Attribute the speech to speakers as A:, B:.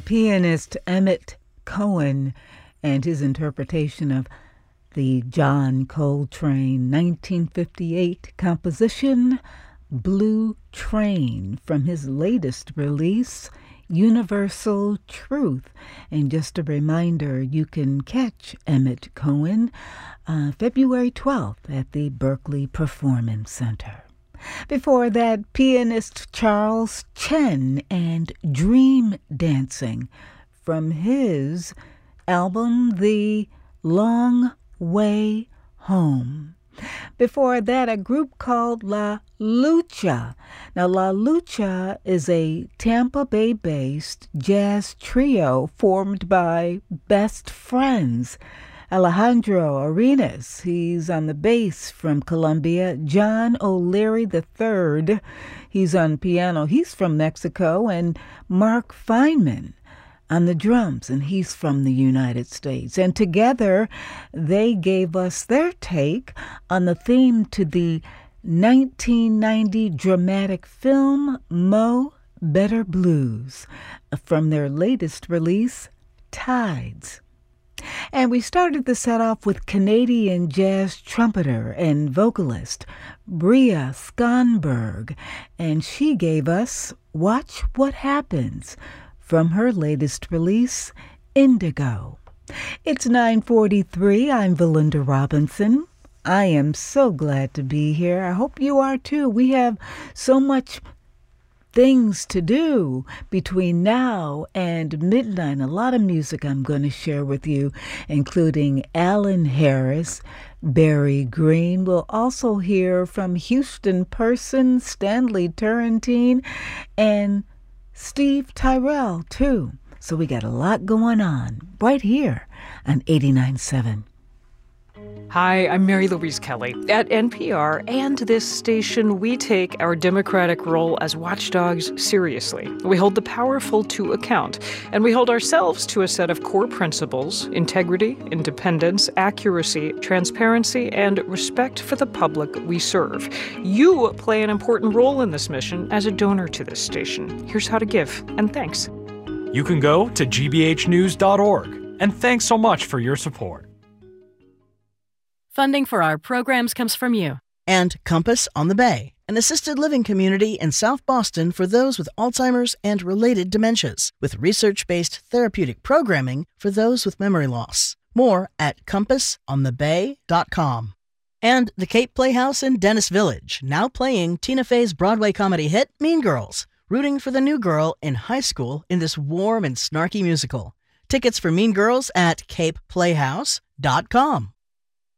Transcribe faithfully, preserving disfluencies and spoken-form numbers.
A: pianist Emmett Cohen and his interpretation of the John Coltrane nineteen fifty-eight composition, Blue Train, from his latest release, Universal Truth. And just a reminder, you can catch Emmett Cohen uh, February twelfth at the Berkeley Performance Center. Before that, pianist Charles Chen and Dream Dancing from his album, The Long Way Home. Before that, a group called La Lucha. Now, La Lucha is a Tampa Bay-based jazz trio formed by best friends. Alejandro Arenas, he's on the bass from Colombia. John O'Leary the third, he's on piano, he's from Mexico. And Mark Feynman on the drums, and he's from the United States. And together, they gave us their take on the theme to the nineteen ninety dramatic film Mo Better Blues from their latest release, Tides. And we started the set off with Canadian jazz trumpeter and vocalist Bria Skonberg, and she gave us Watch What Happens from her latest release, Indigo. It's nine forty-three. I'm Valinda Robinson. I am so glad to be here. I hope you are too. We have so much things to do between now and midnight. A lot of music I'm going to share with you, including Alan Harris, Barry Green. We'll also hear from Houston Person, Stanley Turrentine, and Steve Tyrell, too. So we got a lot going on right here on eighty-nine point seven.
B: Hi, I'm Mary Louise Kelly. At N P R and this station, we take our democratic role as watchdogs seriously. We hold the powerful to account, and we hold ourselves to a set of core principles: integrity, independence, accuracy, transparency, and respect for the public we serve. You play an important role in this mission as a donor to this station. Here's how to give, and thanks.
C: You can go to g b h news dot org, and thanks so much for your support.
D: Funding for our programs comes from you.
E: And Compass on the Bay, an assisted living community in South Boston for those with Alzheimer's and related dementias, with research-based therapeutic programming for those with memory loss. More at compass on the bay dot com. And the Cape Playhouse in Dennis Village, now playing Tina Fey's Broadway comedy hit, Mean Girls, rooting for the new girl in high school in this warm and snarky musical. Tickets for Mean Girls at cape playhouse dot com.